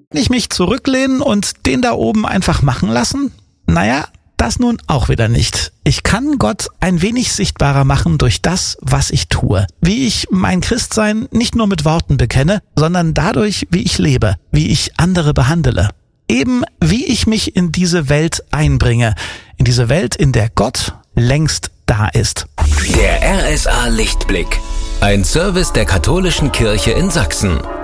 Nicht mich zurücklehnen und den da oben einfach machen lassen? Naja, das nun auch wieder nicht. Ich kann Gott ein wenig sichtbarer machen durch das, was ich tue. Wie ich mein Christsein nicht nur mit Worten bekenne, sondern dadurch, wie ich lebe, wie ich andere behandle. Eben wie ich mich in diese Welt einbringe. In diese Welt, in der Gott längst da ist. Der RSA Lichtblick. Ein Service der Katholischen Kirche in Sachsen.